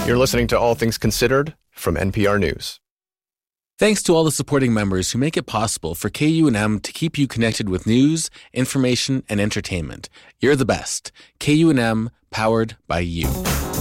You're listening to All Things Considered from NPR News. Thanks to all the supporting members who make it possible for KUNM to keep you connected with news, information, and entertainment. You're the best. KUNM, powered by you.